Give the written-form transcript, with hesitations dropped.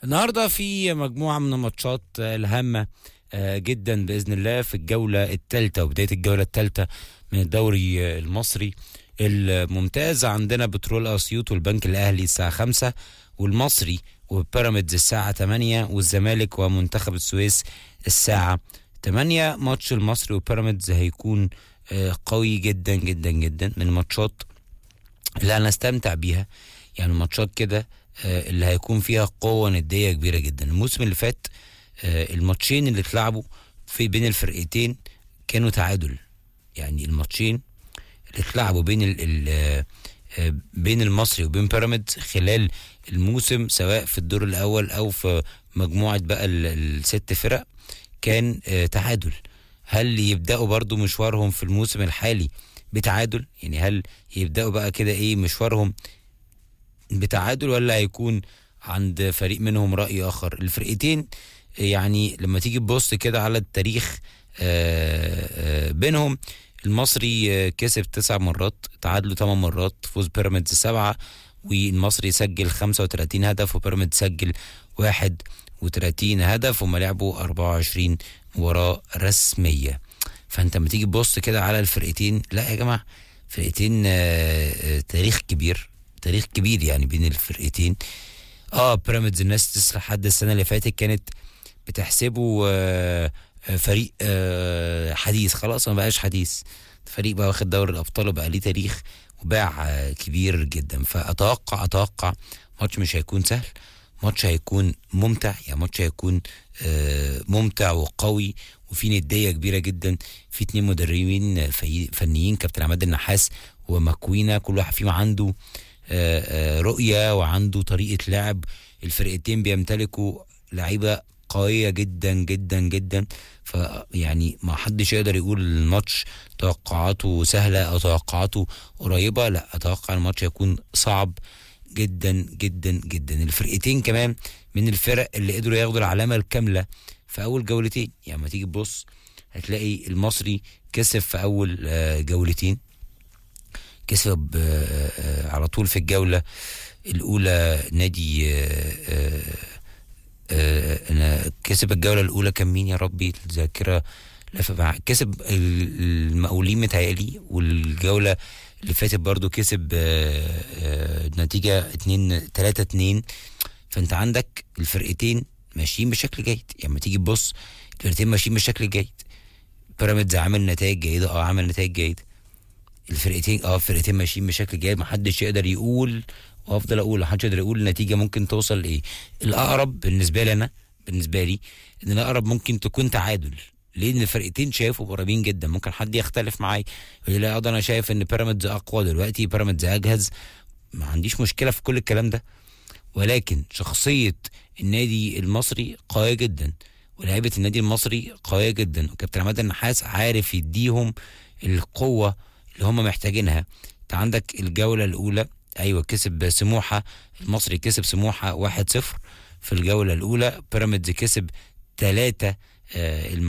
النهارده في مجموعة من الماتشات الهامة جدا بإذن الله في الجولة الثالثة وبداية الجولة الثالثة من الدوري المصري الممتاز. عندنا بترول أسيوط والبنك الأهلي الساعة 5، والمصري وبيراميدز الساعة 8، والزمالك ومنتخب السويس الساعة 8. ماتش المصري وبيراميدز هيكون قوي جدا جدا جدا، من الماتشات اللي أنا استمتع بيها، يعني ماتشات كده اللي هيكون فيها قوة ندية كبيرة جدا. الموسم اللي فات الماتشين اللي اتلعبوا في بين الفرقتين كانوا تعادل، يعني الماتشين اللي اتلعبوا بين المصري وبين بيراميدز خلال الموسم، سواء في الدور الاول او في مجموعة بقى الست فرق، كان تعادل. هل يبدأوا برضو مشوارهم في الموسم الحالي بتعادل؟ يعني هل يبدأوا بقى كده مشوارهم بتعادل، ولا هيكون عند فريق منهم رأي آخر؟ الفرقتين يعني لما تيجي تبص كده على التاريخ بينهم، المصري كسب 9 مرات، تعادلوا 8 مرات، فوز بيراميدز 7، والمصري سجل 35 هدف وبيراميدز سجل 31 هدف، وما لعبوا 24 مباراة رسمية. فانت لما تيجي تبص كده على الفرقتين، لا يا جماعة، فرقتين تاريخ كبير يعني بين الفرقتين. بيراميدز الناس لحد السنة اللي فاتت كانت بتحسبه فريق حديث، خلاص ما بقاش حديث، فريق بقى واخد دوري الأبطال وبقى ليه تاريخ وباع كبير جدا. فأتوقع ماتش مش هيكون سهل، ماتش هيكون ممتع، يعني ماتش هيكون ممتع وقوي وفي ندية كبيرة جدا. في 2 مدربين فنيين، كابتن عماد النحاس ومكوينة، كل واحد فيهم عنده رؤية وعنده طريقة لعب. الفرقتين بيمتلكوا لعيبة قوية جدا جدا جدا، فيعني ما حدش يقدر يقول الماتش توقعاته سهلة او توقعاته قريبة، لا، اتوقع الماتش هيكون صعب جدا جدا جدا. الفرقتين كمان من الفرق اللي قدروا ياخدوا العلامة الكاملة في اول جولتين، يعني ما تيجي تبص هتلاقي المصري كسب في اول جولتين، كسب على طول في الجولة الأولى نادي أنا كسب الجولة الأولى كان مين يا ربي؟ الذاكرة كسب المقاولين متهيألي، والجولة اللي فاتت برضو كسب نتيجة 3-2. فأنت عندك الفرقتين ماشيين بشكل جيد، يعني ما تيجي تبص الفرقتين ماشيين بشكل جيد. بيراميدز عامل نتائج جيدة، عامل نتائج جيدة. الفرقتين ماشيين بشكل جيد، محدش يقدر يقول، وافضل اقول محدش يقدر يقول النتيجه ممكن توصل لايه. الاقرب بالنسبه لي ان الاقرب ممكن تكون تعادل، لان الفرقتين شايفوا قريبين جدا. ممكن حد يختلف معايا يقول لي انا شايف ان بيراميدز اقوى دلوقتي، بيراميدز اجهز، ما عنديش مشكله في كل الكلام ده، ولكن شخصيه النادي المصري قويه جدا، ولاعيبه النادي المصري قويه جدا، وكابتن عماد النحاس عارف يديهم القوه اللي هم محتاجينها. انت عندك الجولة الأولى كسب سموحة، المصري كسب سموحة 1-0 في الجولة الأولى، بيراميدز كسب 3